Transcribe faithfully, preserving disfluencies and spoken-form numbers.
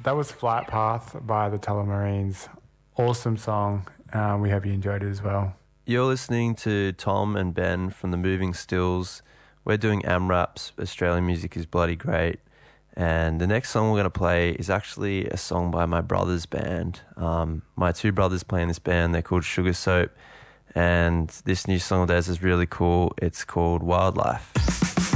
that was Flight Path by the Tullamarines. Awesome song. Um, we hope you enjoyed it as well. You're listening to Tom and Ben from the Moving Stills. We're doing AMRAP's Australian Music is Bloody Great. And the next song we're going to play is actually a song by my brother's band. Um, my two brothers play in this band. They're called Sugar Soap. And this new song of theirs is really cool. It's called Wildlife.